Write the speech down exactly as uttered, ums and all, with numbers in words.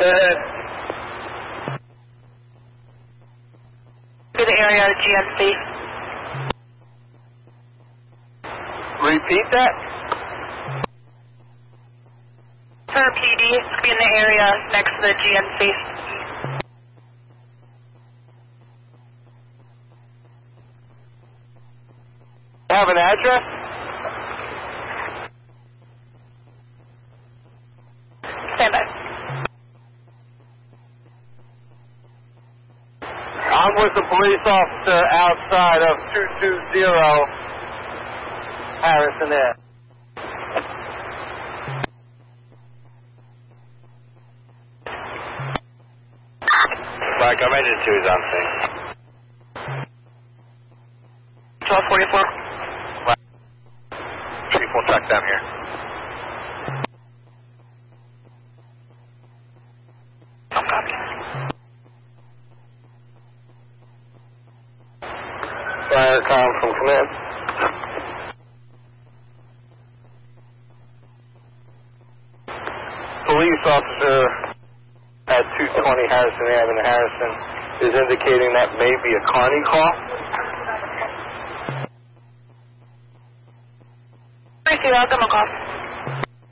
ahead. To the area of G M C. Repeat that? For P D, it's in the area next to the G M C. Have an address? Stand by. I'm with the police officer outside of two two zero Harrison Ave. Mike, I'm engine two is on scene. twelve forty-four. Chief, we'll track down here. No copy. Fire com from command. Police officer at two twenty Harrison Avenue, Harrison, is indicating that may be a Carney call. I see that. I'll come across.